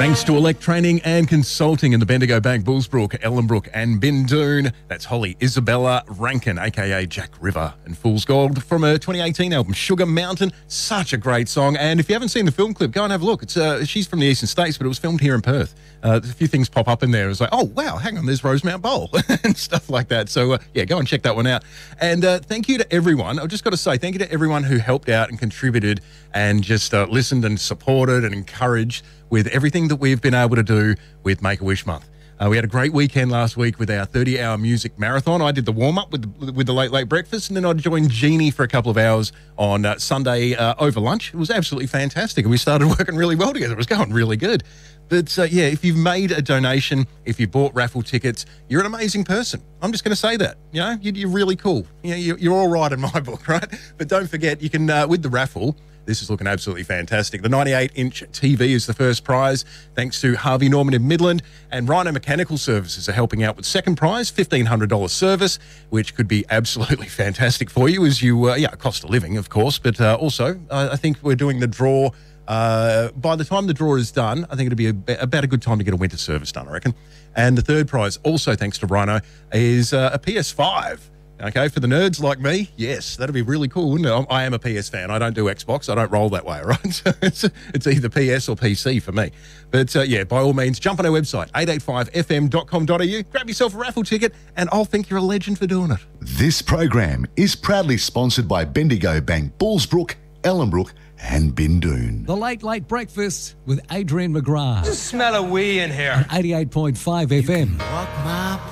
Thanks to Elect Training and Consulting in the Bendigo Bank, Bullsbrook, Ellenbrook and Bindoon. That's Holly Isabella Rankin, a.k.a. Jack River, and Fool's Gold from her 2018 album, Sugar Mountain. Such a great song. And if you haven't seen the film clip, go and have a look. It's she's from the Eastern States, but it was filmed here in Perth. A few things pop up in there. It was like, oh, wow, hang on, there's Rosemount Bowl and stuff like that. So, yeah, go and check that one out. And thank you to everyone. I've just got to say thank you to everyone who helped out and contributed and just listened and supported and encouraged with everything that we've been able to do with Make-A-Wish Month. We had a great weekend last week with our 30-hour music marathon. I did the warm-up with the late breakfast, and then I joined Jeannie for a couple of hours on Sunday over lunch. It was absolutely fantastic, and we started working really well together. It was going really good. But, yeah, if you've made a donation, if you bought raffle tickets, you're an amazing person. I'm just going to say that. You know, you're really cool. You know, you're all right in my book, right? But don't forget, you can, with the raffle, this is looking absolutely fantastic. The 98-inch TV is the first prize, thanks to Harvey Norman in Midland, and Rhino Mechanical Services are helping out with second prize, $1,500 service, which could be absolutely fantastic for you as you, cost of living, of course, but also I think we're doing the draw. By the time the draw is done, I think it'll be about a good time to get a winter service done, I reckon. And the third prize, also thanks to Rhino, is a PS5. Okay, for the nerds like me, yes, that'd be really cool, wouldn't it? I am a PS fan. I don't do Xbox. I don't roll that way, right? So it's either PS or PC for me. But, yeah, by all means, jump on our website, 885fm.com.au, grab yourself a raffle ticket, and I'll think you're a legend for doing it. This program is proudly sponsored by Bendigo Bank, Bullsbrook, Ellenbrook and Bindoon. The Late Breakfast with Adrian McGrath. Just smell a wee in here. On 88.5 FM. Walk my